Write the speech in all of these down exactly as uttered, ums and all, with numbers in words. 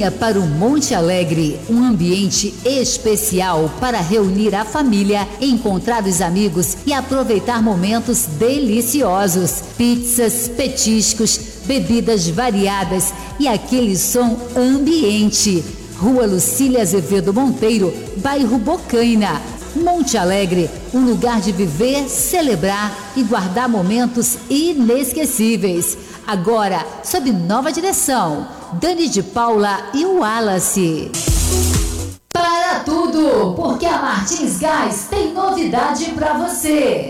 Venha para o Monte Alegre, um ambiente especial para reunir a família, encontrar os amigos e aproveitar momentos deliciosos. Pizzas, petiscos, bebidas variadas e aquele som ambiente. Rua Lucília Azevedo Monteiro, bairro Bocaina. Monte Alegre, um lugar de viver, celebrar e guardar momentos inesquecíveis. Agora, sob nova direção, Dani de Paula e o Wallace. Para tudo, porque a Martins Gás tem novidade para você.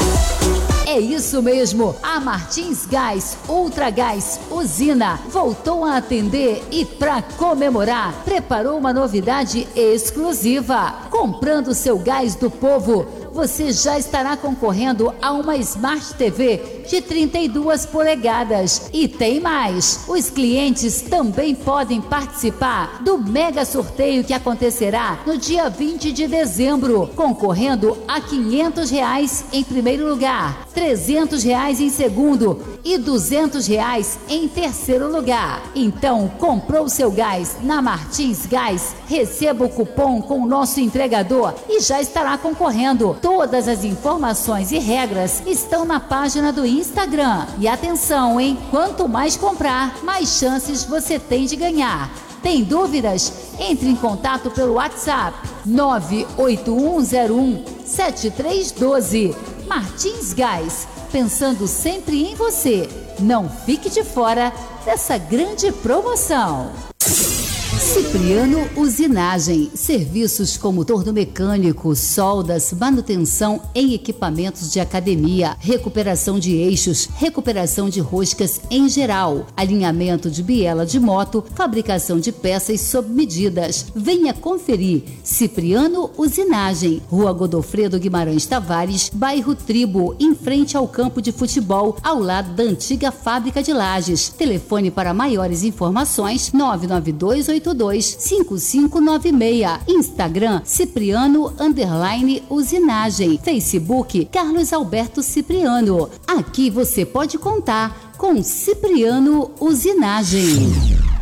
É isso mesmo, a Martins Gás Ultra Gás Usina voltou a atender e, para comemorar, preparou uma novidade exclusiva. Comprando seu gás do povo, você já estará concorrendo a uma Smart T V de trinta e duas polegadas. E tem mais, os clientes também podem participar do mega sorteio que acontecerá no dia vinte de dezembro, concorrendo a quinhentos reais em primeiro lugar, trezentos reais em segundo e duzentos reais em terceiro lugar. Então, comprou seu gás na Martins Gás, receba o cupom com o nosso entregador e já estará concorrendo. Todas as informações e regras estão na página do Instagram. E atenção, hein? Quanto mais comprar, mais chances você tem de ganhar. Tem dúvidas? Entre em contato pelo WhatsApp nove oito um zero um sete três um dois. Martins Gás, pensando sempre em você. Não fique de fora dessa grande promoção. Cipriano Usinagem, serviços como torno mecânico, soldas, manutenção em equipamentos de academia, recuperação de eixos, recuperação de roscas em geral, alinhamento de biela de moto, fabricação de peças sob medidas. Venha conferir. Cipriano Usinagem, Rua Godofredo Guimarães Tavares, bairro Tribo, em frente ao campo de futebol, ao lado da antiga fábrica de lajes. Telefone para maiores informações nove nove dois oito dois cinco cinco nove seis. Instagram Cipriano underline Usinagem. Facebook Carlos Alberto Cipriano. Aqui você pode contar com Cipriano Usinagem.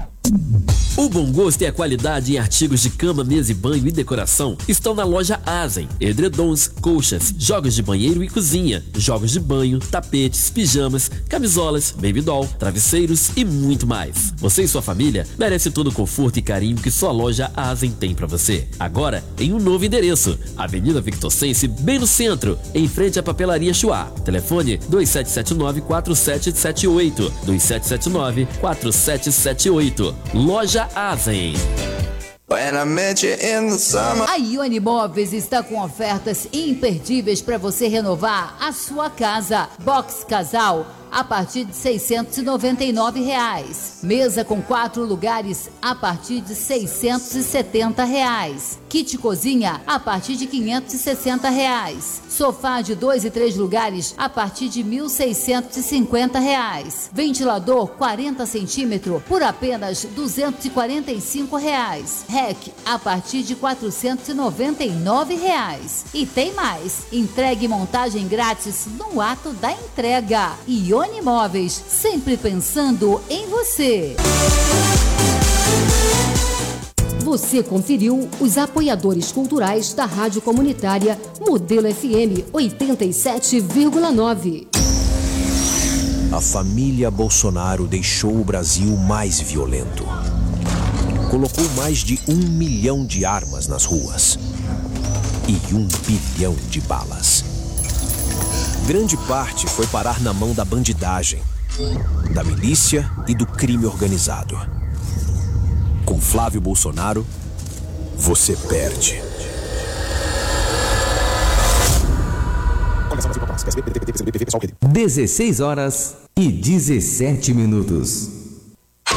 O bom gosto e a qualidade em artigos de cama, mesa e banho e decoração estão na loja Azen. Edredons, colchas, jogos de banheiro e cozinha, jogos de banho, tapetes, pijamas, camisolas, baby doll, travesseiros e muito mais. Você e sua família merecem todo o conforto e carinho que sua loja Azen tem para você. Agora em um novo endereço, Avenida Victor Sense, bem no centro, em frente à Papelaria Chuá. Telefone dois sete sete nove quatro sete sete oito, dois sete sete nove quatro sete sete oito. Loja Azen. A Ione Móveis está com ofertas imperdíveis para você renovar a sua casa. Box Casal a partir de seiscentos e noventa e nove reais. Mesa com quatro lugares a partir de seiscentos e setenta reais. Kit cozinha a partir de quinhentos e sessenta reais. Sofá de dois e três lugares a partir de mil seiscentos e cinquenta reais. Ventilador quarenta centímetros por apenas duzentos e quarenta e cinco reais. Rack a partir de quatrocentos e noventa e nove reais. E tem mais, entrega e montagem grátis no ato da entrega. Ione Imóveis, sempre pensando em você. Você conferiu os apoiadores culturais da Rádio Comunitária Modelo F M oitenta e sete vírgula nove. A família Bolsonaro deixou o Brasil mais violento. Colocou mais de um milhão de armas nas ruas e um bilhão de balas. Grande parte foi parar na mão da bandidagem, da milícia e do crime organizado. Com Flávio Bolsonaro, você perde. dezesseis horas e dezessete minutos.